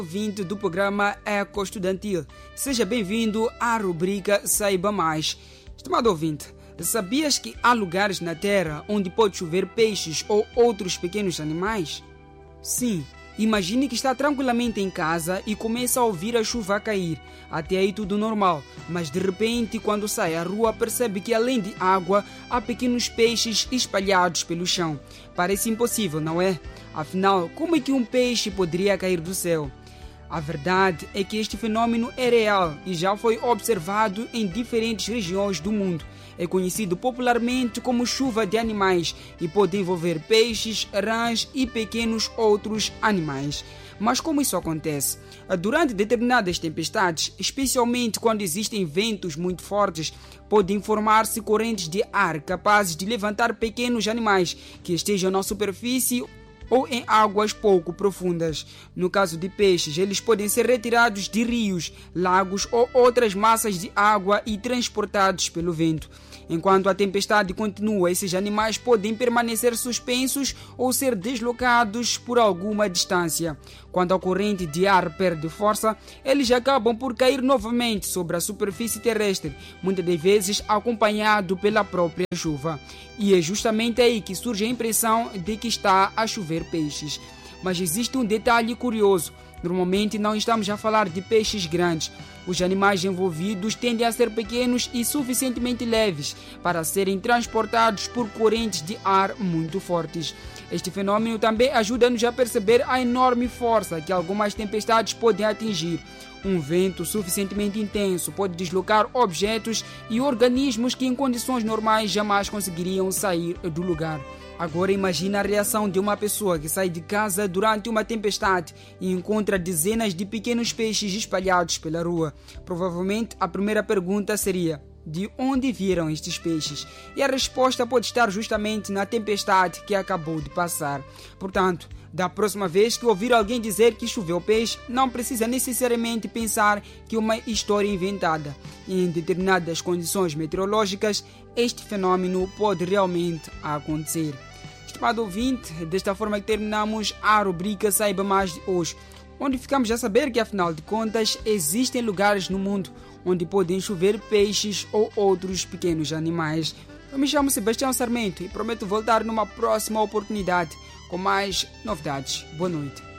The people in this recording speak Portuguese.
Ouvinte do programa Eco Estudantil. Seja bem-vindo à rubrica Saiba Mais. Estimado ouvinte, sabias que há lugares na Terra onde pode chover peixes ou outros pequenos animais? Sim, imagine que está tranquilamente em casa e começa a ouvir a chuva cair. Até aí tudo normal, mas de repente, quando sai à rua, percebe que além de água, há pequenos peixes espalhados pelo chão. Parece impossível, não é? Afinal, como é que um peixe poderia cair do céu? A verdade é que este fenômeno é real e já foi observado em diferentes regiões do mundo. É conhecido popularmente como chuva de animais e pode envolver peixes, rãs e pequenos outros animais. Mas como isso acontece? Durante determinadas tempestades, especialmente quando existem ventos muito fortes, podem formar-se correntes de ar capazes de levantar pequenos animais que estejam na superfície ou em águas pouco profundas. No caso de peixes, eles podem ser retirados de rios, lagos ou outras massas de água e transportados pelo vento. Enquanto a tempestade continua, esses animais podem permanecer suspensos ou ser deslocados por alguma distância. Quando a corrente de ar perde força, eles acabam por cair novamente sobre a superfície terrestre, muitas das vezes acompanhado pela própria chuva. E é justamente aí que surge a impressão de que está a chover peixes. Mas existe um detalhe curioso. Normalmente não estamos a falar de peixes grandes. Os animais envolvidos tendem a ser pequenos e suficientemente leves para serem transportados por correntes de ar muito fortes. Este fenômeno também ajuda-nos a perceber a enorme força que algumas tempestades podem atingir. Um vento suficientemente intenso pode deslocar objetos e organismos que em condições normais jamais conseguiriam sair do lugar. Agora imagine a reação de uma pessoa que sai de casa durante uma tempestade e encontra dezenas de pequenos peixes espalhados pela rua. Provavelmente a primeira pergunta seria: de onde vieram estes peixes? E a resposta pode estar justamente na tempestade que acabou de passar. Portanto, da próxima vez que ouvir alguém dizer que choveu peixe, não precisa necessariamente pensar que é uma história inventada. Em determinadas condições meteorológicas, este fenômeno pode realmente acontecer. Estimado ouvinte, desta forma que terminamos a rubrica Saiba Mais de hoje, onde ficamos a saber que, afinal de contas, existem lugares no mundo onde podem chover peixes ou outros pequenos animais. Eu me chamo Sebastião Sarmento e prometo voltar numa próxima oportunidade com mais novidades. Boa noite.